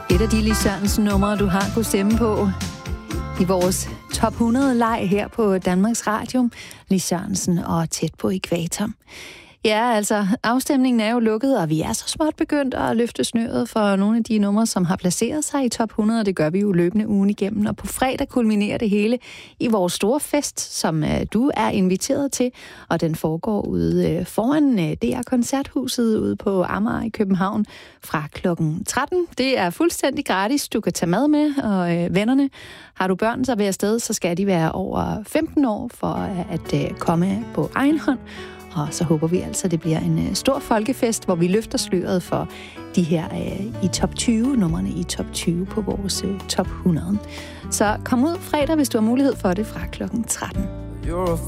Et af de Lis Sørensen-numre, du har kunnet stemme på i vores top 100-leg her på Danmarks Radio. Lis Sørensen og Tæt på ækvator. Ja, altså, afstemningen er jo lukket, og vi er så småt begyndt at løfte snøret for nogle af de numre, som har placeret sig i top 100, og det gør vi jo løbende ugen igennem. Og på fredag kulminerer det hele i vores store fest, som du er inviteret til, og den foregår ude foran DR Koncerthuset ude på Amager i København fra klokken 13. Det er fuldstændig gratis. Du kan tage mad med, og vennerne, har du børn, så vil afsted, så skal de være over 15 år for at komme på egen hånd. Og så håber vi altså, at det bliver en stor folkefest, hvor vi løfter sløret for de her i top 20, numrene i top 20 på vores top 100. Så kom ud fredag, hvis du har mulighed for det, fra klokken 13. You're a